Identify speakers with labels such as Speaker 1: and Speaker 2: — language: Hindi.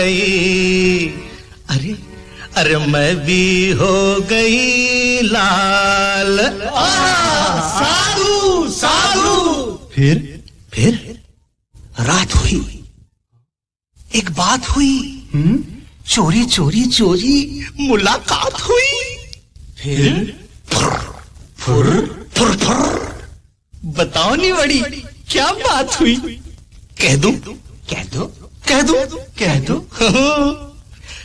Speaker 1: अरे अरे मैं भी हो गई लाल।
Speaker 2: साधु साधु।
Speaker 1: फिर रात हुई, एक बात हुई, चोरी चोरी चोरी मुलाकात हुई। फिर फुर फुर फुर। बताओ नहीं बड़ी क्या बात हुई? कह दो कह दो कह दो कह दो।